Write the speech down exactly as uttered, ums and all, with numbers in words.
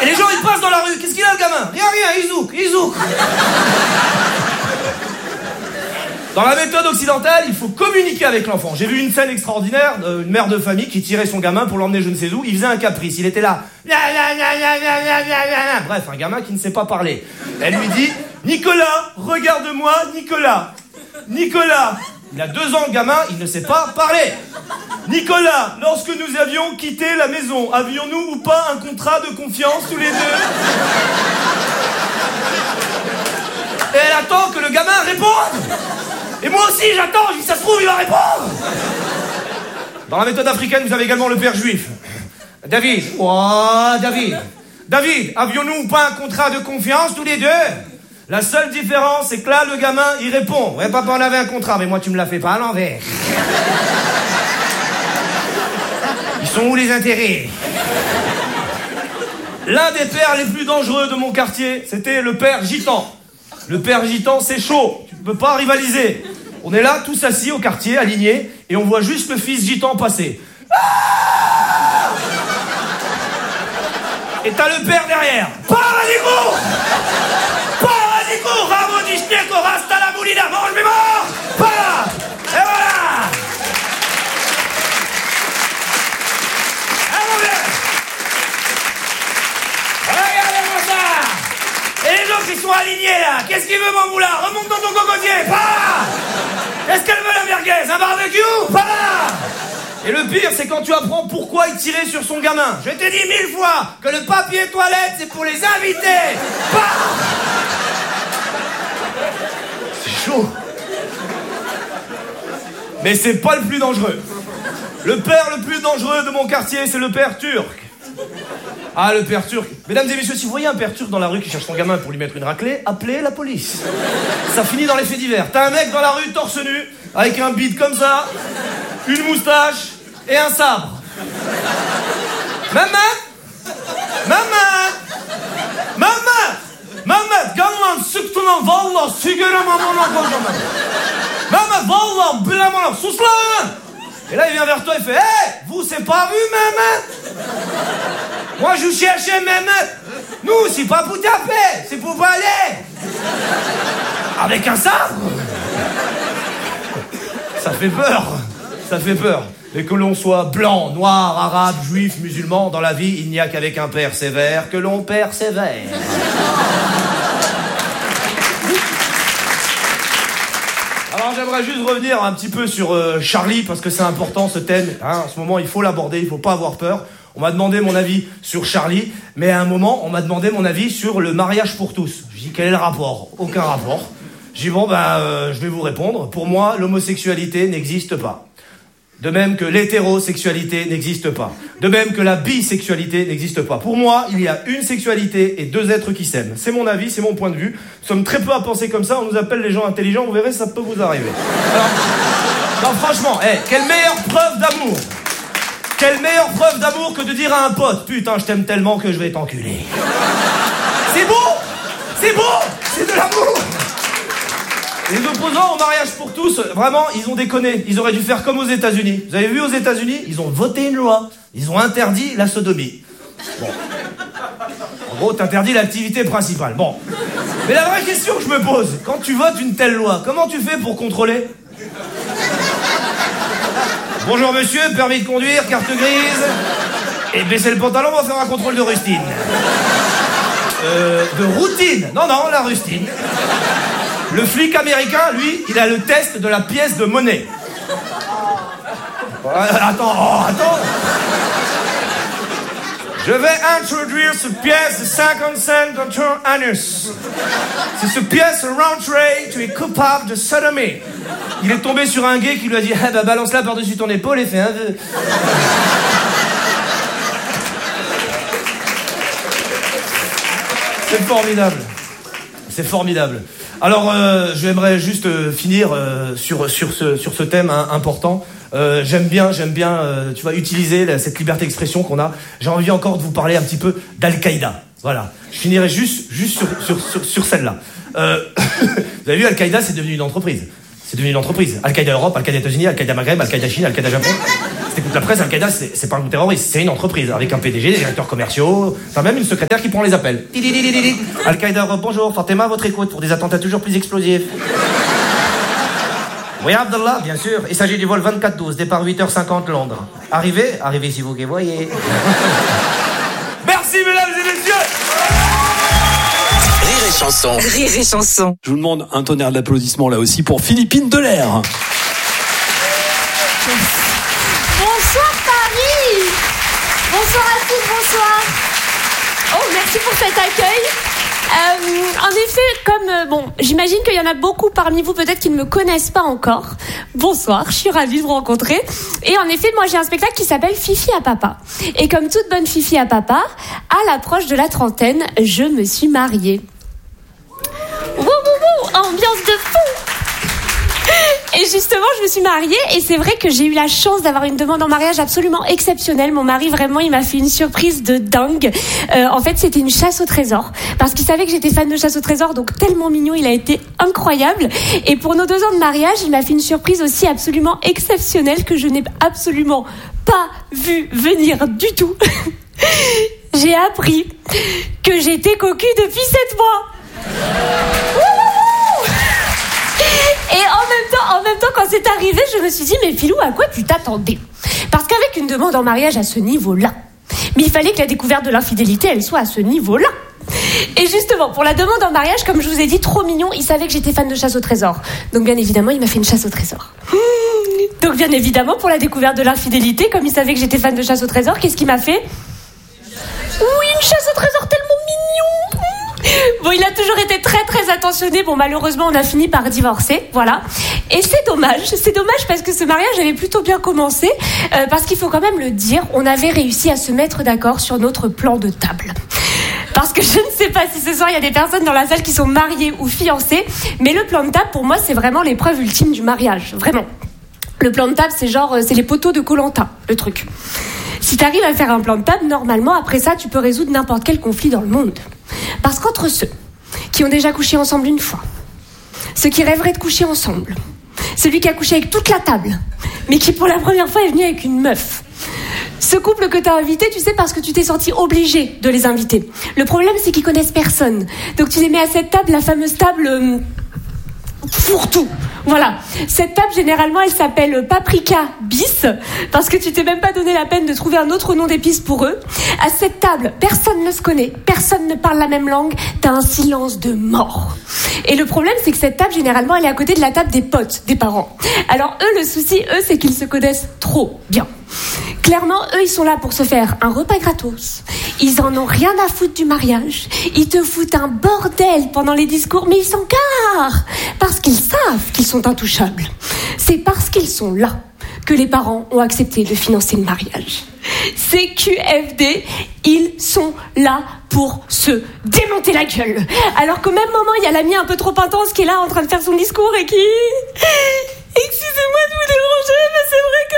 Et les gens, ils passent dans la rue. Qu'est-ce qu'il a, le gamin? Rien, rien, il zouk, il zouk. Dans la méthode occidentale, il faut communiquer avec l'enfant. J'ai vu une scène extraordinaire, une mère de famille qui tirait son gamin pour l'emmener je ne sais où. Il faisait un caprice, il était là. Bref, un gamin qui ne sait pas parler. Elle lui dit, Nicolas, regarde-moi, Nicolas. Nicolas. Il a deux ans, le gamin, il ne sait pas parler. Nicolas, lorsque nous avions quitté la maison, avions-nous ou pas un contrat de confiance tous les deux? Et elle attend que le gamin réponde. Et moi aussi, j'attends, je dis, ça se trouve, il va répondre. Dans la méthode africaine, vous avez également le père juif. David, oh, David. David, avions-nous ou pas un contrat de confiance tous les deux? La seule différence, c'est que là, le gamin, il répond. Ouais, papa, on avait un contrat, mais moi, tu me l'as fait pas à l'envers. Ils sont où les intérêts? L'un des pères les plus dangereux de mon quartier, c'était le père gitan. Le père gitan, c'est chaud. Tu ne peux pas rivaliser. On est là, tous assis au quartier, alignés, et on voit juste le fils gitan passer. Ah, et t'as le père derrière. Paradigo! Paradigo! Ramo dishteko, rasta la moulina, mange mes morts! Voilà! Et voilà! Allons bien! Regardez-moi ça! Et les autres, ils sont alignés là! Qu'est-ce qu'il veut, mon moulin? Remonte dans ton cocotier! Pas! Est-ce qu'elle veut la merguez? Un barbecue? Pas! Et le pire, c'est quand tu apprends pourquoi il tirait sur son gamin. Je t'ai dit mille fois que le papier toilette, c'est pour les invités. Bah, c'est chaud. Mais c'est pas le plus dangereux. Le père le plus dangereux de mon quartier, c'est le père turc. Ah, le père turc. Mesdames et messieurs, si vous voyez un père turc dans la rue qui cherche son gamin pour lui mettre une raclée, appelez la police. Ça finit dans les faits divers. T'as un mec dans la rue, torse nu, avec un bide comme ça, une moustache et un sabre. Maman, maman, maman, maman, gamlan sıktın valla sigara mamana kocaman. Maman, valla bilemana, sus lan. Et là il vient vers toi et fait, hé, hey, vous c'est pas vu maman? Moi je cherchais maman. Nous c'est pas pour taper, c'est pour parler. Avec un sabre. Ça fait peur, ça fait peur. Et que l'on soit blanc, noir, arabe, juif, musulman, dans la vie, il n'y a qu'avec un père sévère que l'on persévère. Alors j'aimerais juste revenir un petit peu sur euh, Charlie, parce que c'est important ce thème. Hein, en ce moment, il faut l'aborder, il ne faut pas avoir peur. On m'a demandé mon avis sur Charlie, mais à un moment, on m'a demandé mon avis sur le mariage pour tous. Je dis, quel est le rapport? Aucun rapport. Je dis, bon, ben, euh, je vais vous répondre. Pour moi, l'homosexualité n'existe pas. De même que l'hétérosexualité n'existe pas. De même que la bisexualité n'existe pas. Pour moi, il y a une sexualité et deux êtres qui s'aiment. C'est mon avis, c'est mon point de vue. Nous sommes très peu à penser comme ça. On nous appelle les gens intelligents. Vous verrez, ça peut vous arriver. Alors, non, franchement, hey, quelle meilleure preuve d'amour. Quelle meilleure preuve d'amour que de dire à un pote, putain, je t'aime tellement que je vais t'enculer. C'est beau. C'est beau. C'est de l'amour. Les opposants au mariage pour tous, vraiment, ils ont déconné. Ils auraient dû faire comme aux États-Unis. Vous avez vu aux États-Unis, ils ont voté une loi. Ils ont interdit la sodomie. Bon. En gros, t'interdis l'activité principale. Bon. Mais la vraie question que je me pose, quand tu votes une telle loi, comment tu fais pour contrôler? Bonjour monsieur, permis de conduire, carte grise. Et baissez le pantalon, on va faire un contrôle de rustine. Euh, de routine. Non, non, la rustine. Le flic américain, lui, il a le test de la pièce de monnaie. Euh, attends, oh, attends. Je vais introduire cette pièce de cinquante cents dans ton anus. Si cette pièce rentrait, tu es coupable de sodomie. Il est tombé sur un gay qui lui a dit, ah bah balance-la par-dessus ton épaule et fais un vœu. C'est formidable. C'est formidable. Alors, euh, j'aimerais juste euh, finir euh, sur sur ce sur ce thème hein, important. Euh, j'aime bien, j'aime bien, euh, tu vois, utiliser la, cette liberté d'expression qu'on a. J'ai envie encore de vous parler un petit peu d'Al-Qaïda. Voilà. Je finirai juste juste sur sur sur, sur celle-là. Euh, vous avez vu, Al-Qaïda, c'est devenu une entreprise. c'est devenu une entreprise. Al-Qaïda Europe, Al-Qaïda États-Unis, Al-Qaïda Maghreb, Al-Qaïda Chine, Al-Qaïda Japon. Si t'écoutes la presse, Al-Qaïda, c'est, c'est pas un groupe terroriste, c'est une entreprise avec un P D G, des directeurs commerciaux, enfin même une secrétaire qui prend les appels. Al-Qaïda Europe, bonjour, Fatima, votre écoute pour des attentats toujours plus explosifs. Oui, Abdallah, bien sûr. Il s'agit du vol vingt-quatre douze, départ huit heures cinquante Londres. Arrivez, arrivez si vous qui voyez. Merci, mesdames et messieurs. Rire et chanson. Rire et chanson. Je vous demande un tonnerre d'applaudissements là aussi pour Philippine Delair. Bonsoir Paris. Bonsoir à tous, bonsoir. Oh, merci pour cet accueil. Euh, en effet, comme euh, bon, j'imagine qu'il y en a beaucoup parmi vous peut-être qui ne me connaissent pas encore. Bonsoir, je suis ravie de vous rencontrer. Et en effet, moi j'ai un spectacle qui s'appelle Fifi à papa. Et comme toute bonne Fifi à papa, à l'approche de la trentaine, je me suis mariée. Wouh wouh wouh, ambiance de fou. Et justement, je me suis mariée et c'est vrai que j'ai eu la chance d'avoir une demande en mariage absolument exceptionnelle. Mon mari, vraiment, il m'a fait une surprise de dingue. Euh, en fait, c'était une chasse au trésor. Parce qu'il savait que j'étais fan de chasse au trésor, donc tellement mignon, il a été incroyable. Et pour nos deux ans de mariage, il m'a fait une surprise aussi absolument exceptionnelle que je n'ai absolument pas vu venir du tout. J'ai appris que j'étais cocu depuis sept mois. Et en même temps, en même temps, quand c'est arrivé, je me suis dit, mais Philou, à quoi tu t'attendais ? Parce qu'avec une demande en mariage à ce niveau-là, mais il fallait que la découverte de l'infidélité, elle soit à ce niveau-là. Et justement, pour la demande en mariage, comme je vous ai dit, trop mignon, il savait que j'étais fan de chasse au trésor. Donc bien évidemment, il m'a fait une chasse au trésor. Donc bien évidemment, pour la découverte de l'infidélité, comme il savait que j'étais fan de chasse au trésor, qu'est-ce qu'il m'a fait ? Oui, une chasse au trésor tellement mignon. Bon, il a toujours été très très attentionné. Bon, malheureusement, on a fini par divorcer, voilà. Et c'est dommage, c'est dommage parce que ce mariage avait plutôt bien commencé, euh, parce qu'il faut quand même le dire, on avait réussi à se mettre d'accord sur notre plan de table. Parce que je ne sais pas si ce soir il y a des personnes dans la salle qui sont mariées ou fiancées, mais le plan de table, pour moi, c'est vraiment l'épreuve ultime du mariage, vraiment. Le plan de table, c'est genre, c'est les poteaux de Koh-Lanta, le truc. Si t'arrives à faire un plan de table, normalement, après ça, tu peux résoudre n'importe quel conflit dans le monde. Parce qu'entre ceux qui ont déjà couché ensemble une fois, ceux qui rêveraient de coucher ensemble, celui qui a couché avec toute la table, mais qui pour la première fois est venu avec une meuf, ce couple que t'as invité, tu sais, parce que tu t'es senti obligé de les inviter. Le problème, c'est qu'ils connaissent personne. Donc tu les mets à cette table, la fameuse table... Euh, fourre-tout. Voilà. Cette table, généralement, elle s'appelle Paprika Bis, parce que tu t'es même pas donné la peine de trouver un autre nom d'épice pour eux. À cette table, personne ne se connaît, personne ne parle la même langue, t'as un silence de mort. Et le problème, c'est que cette table, généralement, elle est à côté de la table des potes, des parents. Alors eux, le souci, eux, c'est qu'ils se connaissent trop bien. Clairement, eux, ils sont là pour se faire un repas gratos. Ils en ont rien à foutre du mariage. Ils te foutent un bordel pendant les discours, mais ils s'en carrent parce qu'ils savent qu'ils sont intouchables. C'est parce qu'ils sont là que les parents ont accepté de financer le mariage. C Q F D, ils sont là pour se démonter la gueule. Alors qu'au même moment, il y a l'ami un peu trop intense qui est là en train de faire son discours et qui... Excusez-moi de vous déranger, mais c'est vrai